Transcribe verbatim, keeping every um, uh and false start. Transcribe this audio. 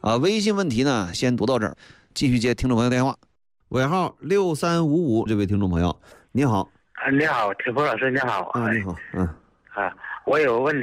啊，微信问题呢先读到这儿，继续接听众朋友电话。尾号六三五五，这位听众朋友，你好。 啊，你好，铁波老师，你好。 啊，你好，嗯。 啊，我有个问